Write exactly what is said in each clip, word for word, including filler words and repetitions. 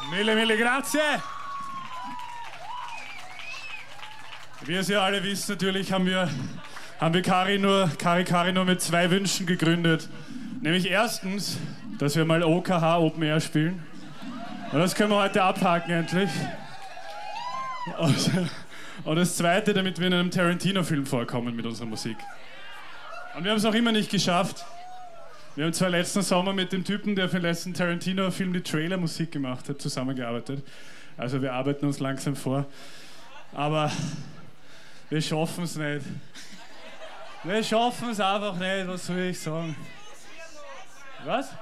Mille, mille grazie! Wie es ja alle wissen, natürlich haben wir, haben wir Kari nur, Kari Kari nur mit zwei Wünschen gegründet. Nämlich erstens, dass wir mal O K H Open Air spielen. Und das können wir heute abhaken endlich. Und, und das zweite, damit wir in einem Tarantino-Film vorkommen mit unserer Musik. Und wir haben es auch immer nicht geschafft. Wir haben zwar letzten Sommer mit dem Typen, der für den letzten Tarantino-Film die Trailer-Musik gemacht hat, zusammengearbeitet. Also wir arbeiten uns langsam vor. Aber wir schaffen es nicht. Wir schaffen es einfach nicht, was soll ich sagen? Was?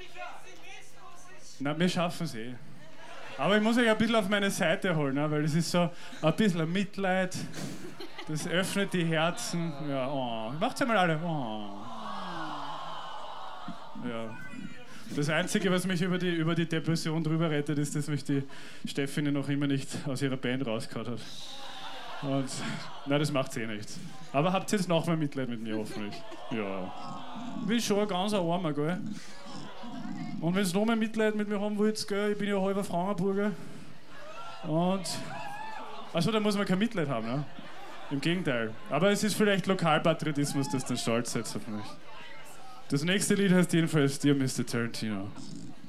Na, wir schaffen es eh. Aber ich muss euch ein bisschen auf meine Seite holen, ne? Weil das ist so ein bisschen Mitleid. Das öffnet die Herzen. Ja, oh. Macht's einmal alle. Oh. Ja. Das Einzige, was mich über die, über die Depression drüber rettet, ist, dass mich die Stefanie noch immer nicht aus ihrer Band rausgehauen hat. Und, nein, das macht's eh nicht. Aber habt ihr jetzt noch mal Mitleid mit mir, hoffentlich? Ja. Ich bin schon ein ganz Armer, gell? Und wenn ihr noch mehr Mitleid mit mir haben wollt, gell? Ich bin ja halber Frauenburger. Und... Achso, da muss man kein Mitleid haben, ne? Im Gegenteil. Aber es ist vielleicht Lokalpatriotismus, das dann stolz setzt auf mich. Das nächste Lied heißt jedenfalls Dear Mister Tarantino.